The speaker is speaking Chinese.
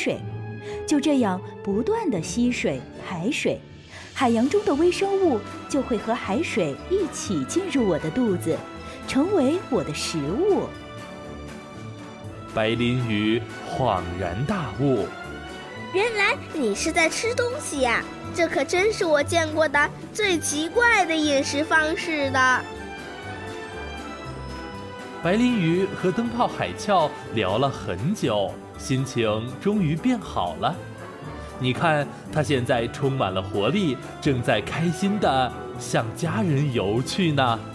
水，就这样不断地吸水排水，海洋中的微生物就会和海水一起进入我的肚子，成为我的食物。 白鳞鱼恍然大悟， 原来你是在吃东西呀，这可真是我见过的最奇怪的饮食方式的。 白鳞鱼和灯泡海鞘聊了很久，心情终于变好了。你看，它现在充满了活力，正在开心地向家人游去呢。